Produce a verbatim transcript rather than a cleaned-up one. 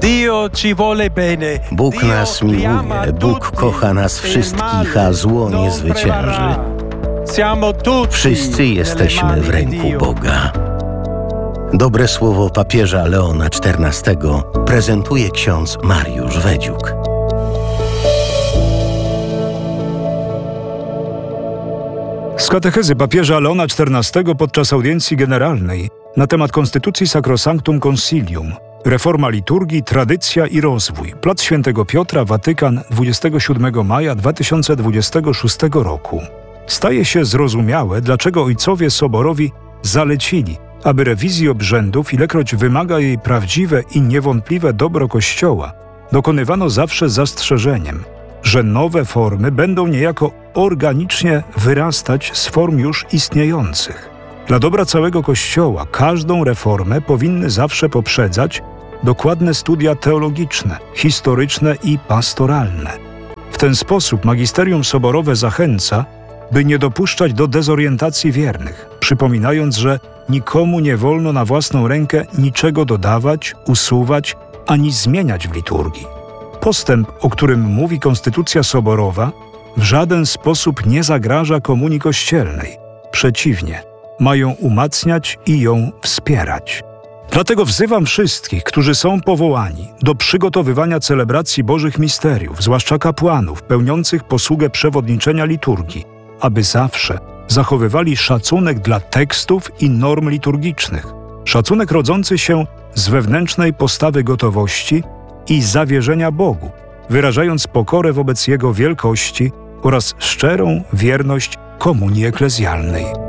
Bóg nas miłuje, Bóg kocha nas wszystkich, a zło nie zwycięży. Wszyscy jesteśmy w ręku Boga. Dobre słowo papieża Leona czternastego prezentuje ksiądz Mariusz Wedziuk. Z katechezy papieża Leona czternastego podczas audiencji generalnej na temat Konstytucji Sacrosanctum Concilium, reforma liturgii, tradycja i rozwój, Plac Świętego Piotra, Watykan, dwudziestego siódmego maja dwa tysiące dwudziestego szóstego roku. Staje się zrozumiałe, dlaczego ojcowie soborowi zalecili, aby rewizji obrzędów, ilekroć wymaga jej prawdziwe i niewątpliwe dobro Kościoła, dokonywano zawsze z zastrzeżeniem, że nowe formy będą niejako organicznie wyrastać z form już istniejących. Dla dobra całego Kościoła każdą reformę powinny zawsze poprzedzać dokładne studia teologiczne, historyczne i pastoralne. W ten sposób magisterium soborowe zachęca, by nie dopuszczać do dezorientacji wiernych, przypominając, że nikomu nie wolno na własną rękę niczego dodawać, usuwać ani zmieniać w liturgii. Postęp, o którym mówi Konstytucja Soborowa, w żaden sposób nie zagraża komunii kościelnej. Przeciwnie, mają umacniać i ją wspierać. Dlatego wzywam wszystkich, którzy są powołani do przygotowywania celebracji Bożych Misteriów, zwłaszcza kapłanów pełniących posługę przewodniczenia liturgii, aby zawsze zachowywali szacunek dla tekstów i norm liturgicznych. Szacunek rodzący się z wewnętrznej postawy gotowości i zawierzenia Bogu, wyrażając pokorę wobec Jego wielkości oraz szczerą wierność komunii eklezjalnej.